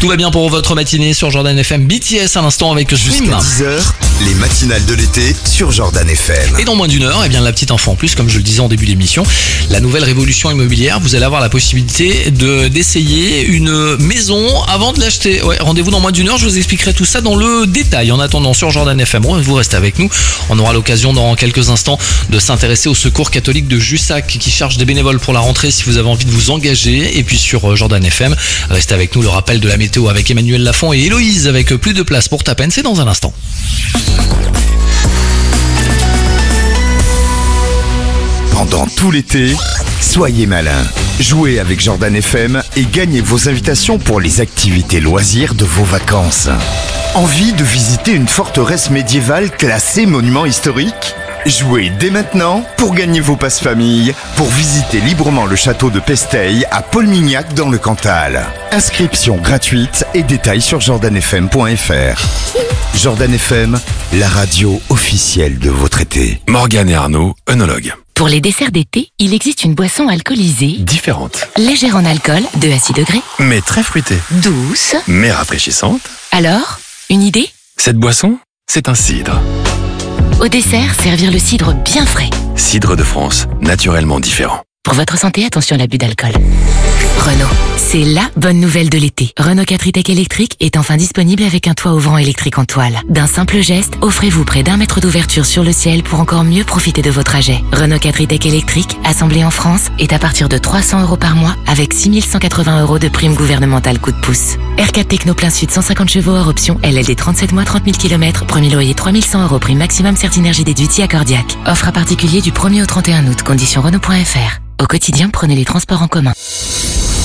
Tout va bien pour votre matinée sur Jordan FM. BTS à l'instant avec Swim. Jusqu'à 10h, les matinales de l'été sur Jordan FM. Et dans moins d'une heure, la petite info en plus, comme je le disais en début d'émission, la nouvelle révolution immobilière, vous allez avoir la possibilité d'essayer une maison avant de l'acheter. Ouais, rendez-vous dans moins d'une heure, je vous expliquerai tout ça dans le détail. En attendant, sur Jordan FM, vous restez avec nous. On aura l'occasion dans quelques instants de s'intéresser au Secours catholique de Jussac qui cherche des bénévoles pour la rentrée si vous avez envie de vous engager. Et puis sur Jordan FM, restez avec nous, le rappel de la météo avec Emmanuel Lafont et Héloïse avec plus de place pour ta peine, c'est dans un instant. Pendant tout l'été, soyez malins. Jouez avec Jordan FM et gagnez vos invitations pour les activités loisirs de vos vacances. Envie de visiter une forteresse médiévale classée monument historique ? Jouez dès maintenant pour gagner vos passes-famille pour visiter librement le château de Pesteil à Paul-Mignac dans le Cantal. Inscription gratuite et détails sur jordanfm.fr. Jordan FM, la radio officielle de votre été. Morgane et Arnaud, œnologues. Pour les desserts d'été, il existe une boisson alcoolisée, Différentes, légère en alcool, 2 à 6 degrés, mais très fruitées, douce. mais rafraîchissantes. Alors, une idée ? Cette boisson, c'est un cidre. Au dessert, servir le cidre bien frais. Cidre de France, naturellement différent. Pour votre santé, attention à l'abus d'alcool. Renault, c'est la bonne nouvelle de l'été. Renault 4 e-Tech électrique est enfin disponible avec un toit ouvrant électrique en toile. D'un simple geste, offrez-vous près d'1 mètre d'ouverture sur le ciel pour encore mieux profiter de vos trajets. Renault 4 e-Tech électrique, assemblé en France, est à partir de 300 € par mois avec 6 180 € de prime gouvernementale coup de pouce. R4 Techno plein sud 150 chevaux hors option, LLD 37 mois 30 000 km, premier loyer 3 100 € prime maximum Certinergie déduit accordiaque. Offre à particulier du 1er au 31 août, conditions Renault.fr. Au quotidien, prenez les transports en commun.